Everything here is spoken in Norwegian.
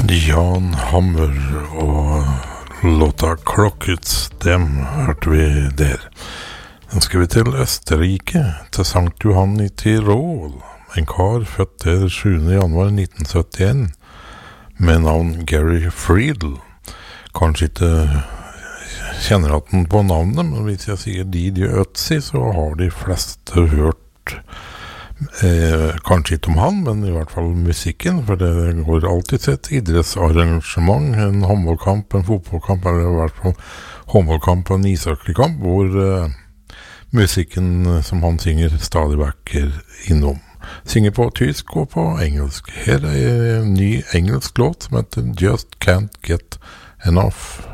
Jan Hammer og låta Crockets, dem hørte vi der. Nå skal vi til Østerrike, til Sankt Johann i Tirol. En kar født der 7. januar 1971 med navn Gary Friedel. Kanskje ikke kjenner at den på navnet, men hvis jeg sier Didi Ötzi, så har de fleste hørt kanskje ikke om han, men i hvert fall musikken, for det går alltid et idrettsarrangement, en håndballkamp, en fotballkamp, eller i hvert fall håndballkamp og en ishockeykamp, hvor musikken som han synger stadig vekk innom. Synger på tysk og på engelsk. Her en ny engelsk låt som heter Just Can't Get Enough.